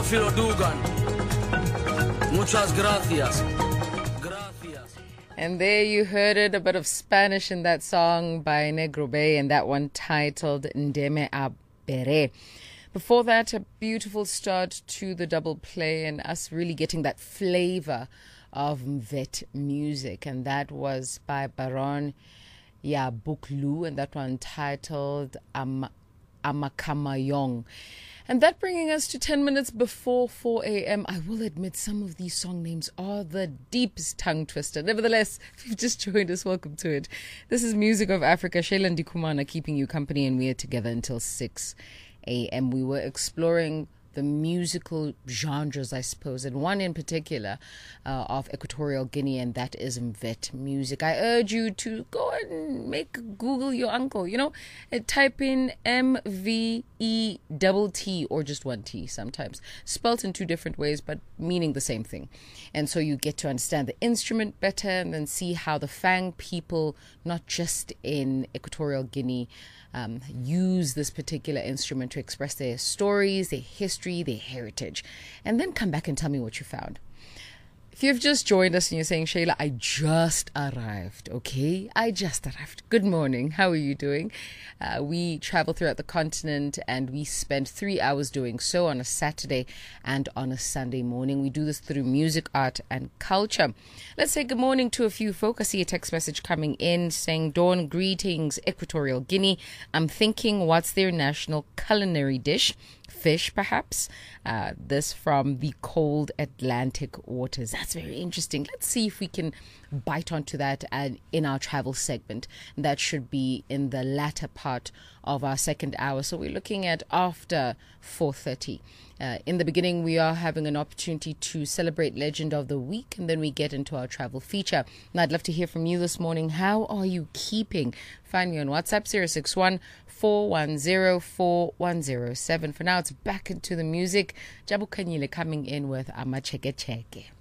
Philo Dugan. Muchas gracias. And there you heard it, a bit of Spanish in that song by Negro Bay, and that one titled Ndeme Abere. Before that, a beautiful start to the double play and us really getting that flavor of Mvet music. And that was by Baron Yabuklu, and that one titled Amakamayong. And that bringing us to 10 minutes before 4 a.m. I will admit some of these song names are the deepest tongue twister. Nevertheless, if you've just joined us, welcome to it. This is Music of Africa. Shayla Ndikumana keeping you company, and we are together until 6 a.m. We were exploring the musical genres, I suppose, and one in particular of Equatorial Guinea, and that is Mvet music. I urge you to go and make Google your uncle, type in MVETT or just one T sometimes, spelt in two different ways, but meaning the same thing. And so you get to understand the instrument better and then see how the Fang people, not just in Equatorial Guinea, use this particular instrument to express their stories, their history, their heritage. And then come back and tell me what you found. If you've just joined us and you're saying, Shayla, I just arrived, okay? I just arrived. Good morning. How are you doing? We travel throughout the continent and we spend 3 hours doing so on a Saturday and on a Sunday morning. We do this through music, art, and culture. Let's say good morning to a few folk. I see a text message coming in saying, Dawn, greetings, Equatorial Guinea. I'm thinking, what's their national culinary dish? Fish, perhaps. This from the cold Atlantic waters. That's very interesting. Let's see if we can bite onto that in our travel segment. That should be in the latter part of our second hour. So we're looking at after 4:30. In the beginning, we are having an opportunity to celebrate Legend of the Week, and then we get into our travel feature. And I'd love to hear from you this morning. How are you keeping? Find me on WhatsApp, 061-410-4107. For now, it's back into the music. Jabu Kanyile coming in with Amacheke Cheke.